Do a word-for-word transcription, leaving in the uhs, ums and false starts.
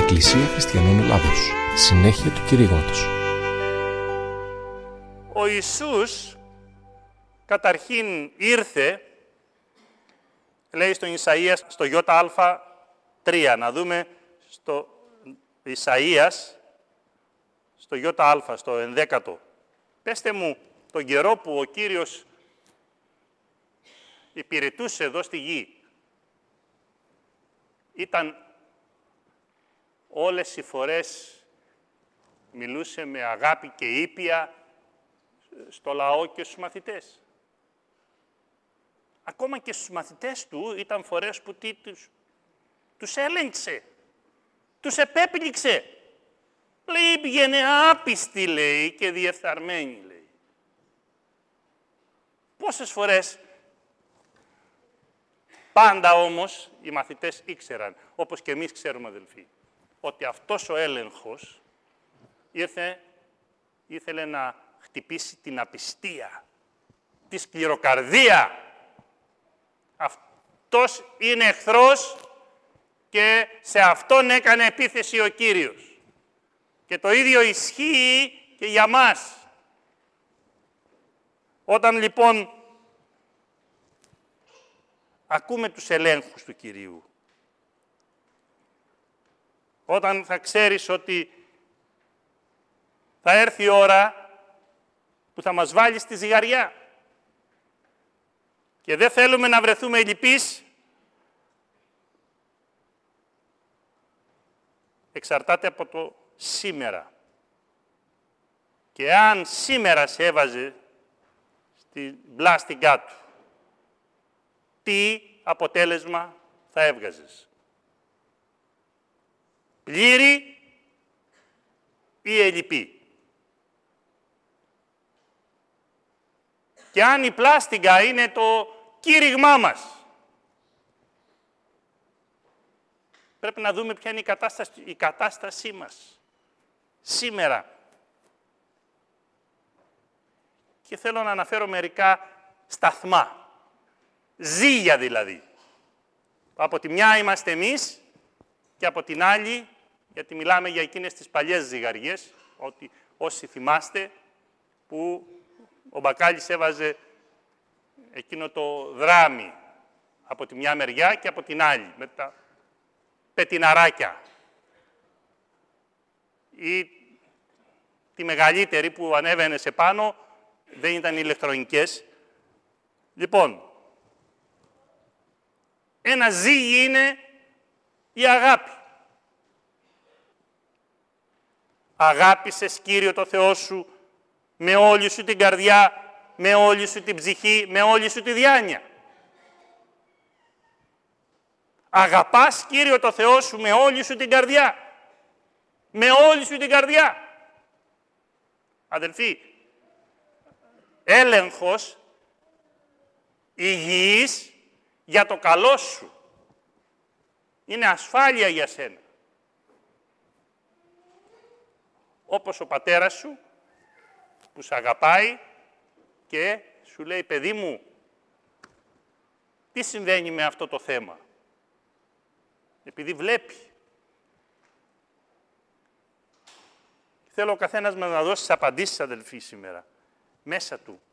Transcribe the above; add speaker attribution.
Speaker 1: Εκκλησία Χριστιανών Ελλάδος. Συνέχεια του κηρύγματος.
Speaker 2: Ο Ιησούς καταρχήν ήρθε, λέει στον Ισαΐας, στο Ιωτα τρία. Να δούμε στο Ισαΐας, στο Ιωτα, στο ενδέκατο. Πέστε μου τον καιρό που ο Κύριος υπηρετούσε εδώ στη γη. Ήταν όλες οι φορές, μιλούσε με αγάπη και ήπια στο λαό και στους μαθητές. Ακόμα και στους μαθητές του ήταν φορές που τι, τους, τους έλεγξε, τους επέπληξε. Λέει, πήγαινε άπιστη, λέει, και διεφθαρμένη, λέει. Πόσες φορές, πάντα όμως, οι μαθητές ήξεραν, όπως και εμείς ξέρουμε, αδελφοί, ότι αυτός ο έλεγχος ήρθε, ήθελε να χτυπήσει την απιστία, τη σκληροκαρδία. Αυτός είναι εχθρός και σε αυτόν έκανε επίθεση ο Κύριος. Και το ίδιο ισχύει και για μας. Όταν λοιπόν ακούμε τους ελέγχους του Κυρίου, όταν θα ξέρεις ότι θα έρθει η ώρα που θα μας βάλει στη ζυγαριά και δεν θέλουμε να βρεθούμε λυπείς, εξαρτάται από το σήμερα. Και αν σήμερα σε έβαζε στην μπλάστιγκά του, τι αποτέλεσμα θα έβγαζες? Πλήρη ή ελλειπή? Και αν η πλάστιγκα είναι το κήρυγμά μας, πρέπει να δούμε ποια είναι η κατάσταση, η κατάστασή μας σήμερα. Και θέλω να αναφέρω μερικά σταθμά, ζύγια δηλαδή. Από τη μια είμαστε εμείς και από την άλλη, γιατί μιλάμε για εκείνες τις παλιές ζυγαριές, ότι όσοι θυμάστε, που ο μπακάλις έβαζε εκείνο το δράμι από τη μια μεριά και από την άλλη, με τα πετιναράκια. Ή τη μεγαλύτερη που ανέβαινε σε πάνω, δεν ήταν ηλεκτρονικές. Λοιπόν, ένα ζύγι είναι η αγάπη. Αγάπησες, Κύριο, το Θεό σου με όλη σου την καρδιά, με όλη σου την ψυχή, με όλη σου τη διάνοια. Αγαπάς, Κύριο, το Θεό σου με όλη σου την καρδιά. Με όλη σου την καρδιά. Αδελφοί, έλεγχος υγιής για το καλό σου. Είναι ασφάλεια για σένα. Όπως ο πατέρας σου, που σε αγαπάει και σου λέει, παιδί μου, τι συμβαίνει με αυτό το θέμα? Επειδή βλέπει. Θέλω ο καθένας μας να δώσει τις απαντήσεις, αδελφοί, σήμερα, μέσα του.